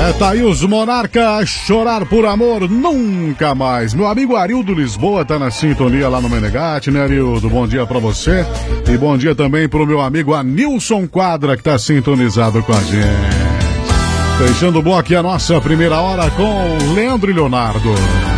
Tá aí os Monarca, chorar por amor nunca mais. Meu amigo Arildo Lisboa tá na sintonia lá no Menegate, né, Arildo? Bom dia pra você. E bom dia também pro meu amigo Anilson Quadra, que tá sintonizado com a gente. Fechando o bloco aqui a nossa primeira hora com Leandro e Leonardo.